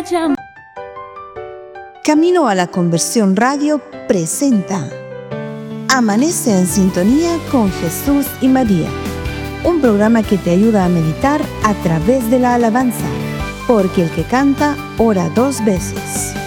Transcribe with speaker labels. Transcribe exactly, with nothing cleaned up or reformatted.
Speaker 1: llama.
Speaker 2: Camino a la Conversión Radio presenta Amanece en sintonía con Jesús y María, un programa que te ayuda a meditar a través de la alabanza, porque el que canta ora dos veces.